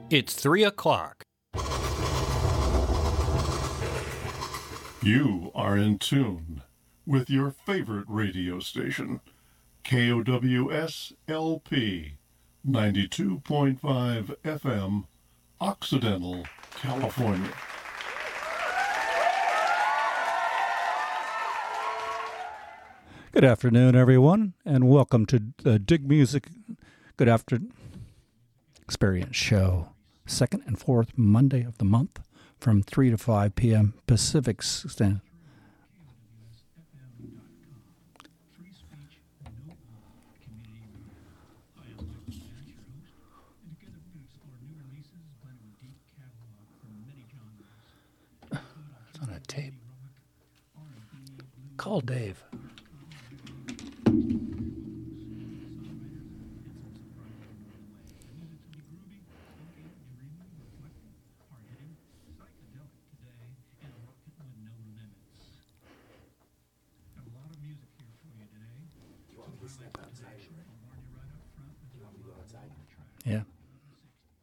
It's 3 o'clock. You are in tune with your favorite radio station, KOWS LP 92.5 FM, Occidental, California. Good afternoon, everyone, and welcome to the Dig Music Good After Experience Show, second and fourth Monday of the month from 3 to 5 p.m. Pacific Standard. It's on a tape. Call Dave. Yeah.